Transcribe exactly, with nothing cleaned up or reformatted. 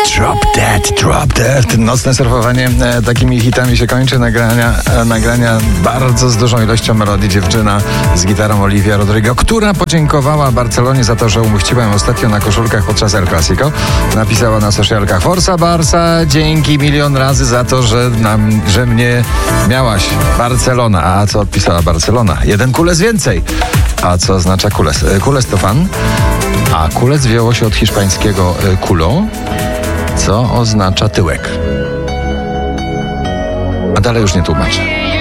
Drop Dead, Drop Dead. Nocne surfowanie e, takimi hitami się kończy. Nagrania, e, nagrania bardzo z dużą ilością melodii. Dziewczyna z gitarą Olivia Rodrigo, która podziękowała Barcelonie za to, że umieściła ją ostatnio na koszulkach podczas El Clasico. Napisała na socialkach: Forza Barca, dzięki milion razy za to, że, nam, że mnie miałaś. Barcelona. A co odpisała Barcelona? Jeden kulec więcej. A co oznacza kules? Kules to fan, a kulec wzięło się od hiszpańskiego culo, co oznacza tyłek. A dalej już nie tłumaczę.